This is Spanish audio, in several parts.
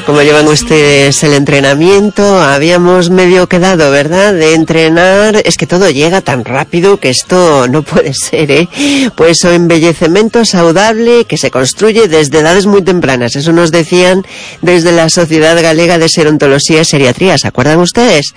¿Cómo llevan ustedes el entrenamiento? Habíamos medio quedado, ¿verdad?, de entrenar. Es que todo llega tan rápido que esto no puede ser, ¿eh? Pues o embellecimiento saludable que se construye desde edades muy tempranas. Eso nos decían desde la Sociedad Galega de Serontoloxía y Seriatría. ¿Se acuerdan ustedes?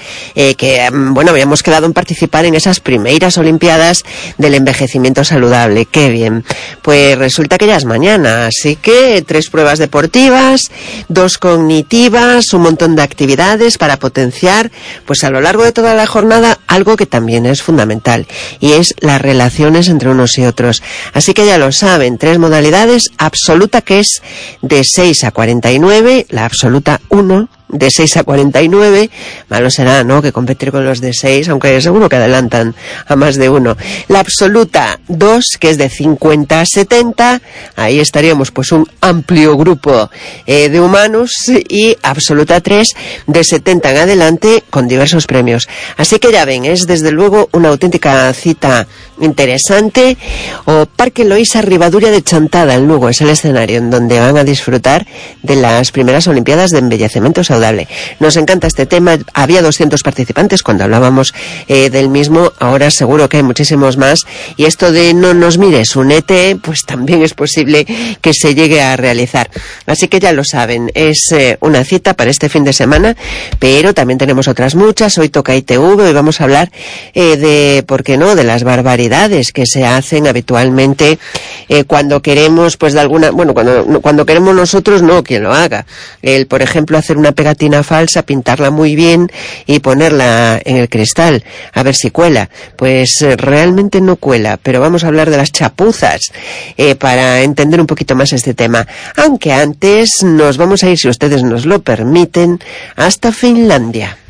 Habíamos quedado en participar en esas primeiras Olimpiadas del envejecimiento saludable. ¡Qué bien! Pues resulta que ya es mañana, así que 3 pruebas deportivas, 2 cognitivas, un montón de actividades para potenciar, pues a lo largo de toda la jornada, algo que también es fundamental, y es las relaciones entre unos y otros. Así que ya lo saben, 3 modalidades: absoluta, que es de 6 a 49, la absoluta 1, de 6 a 49, malo será, ¿no?, que competir con los de 6, aunque seguro que adelantan a más de uno. La absoluta 2, que es de 50 a 70, ahí estaríamos pues un amplio grupo de humanos, y absoluta 3, de 70 en adelante, con diversos premios. Así que ya ven, es desde luego una auténtica cita interesante. O Parque Loísa Ribaduria de Chantada, en Lugo, es el escenario en donde van a disfrutar de las primeras Olimpiadas de Embellecimiento Saludable. Nos encanta este tema. Había 200 participantes cuando hablábamos del mismo, ahora seguro que hay muchísimos más, y esto de no nos mires, únete, pues también es posible que se llegue a realizar. Así que ya lo saben, es una cita para este fin de semana, pero también tenemos otras muchas. Hoy toca ITV y vamos a hablar ¿por qué no?, de las barbaridades que se hacen habitualmente cuando queremos, pues de alguna, cuando queremos nosotros, no quien lo haga. Por ejemplo, hacer una pegatina falsa, pintarla muy bien y ponerla en el cristal a ver si cuela. Pues realmente no cuela, pero vamos a hablar de las chapuzas para entender un poquito más este tema. Aunque antes nos vamos a ir, si ustedes nos lo permiten, hasta Finlandia.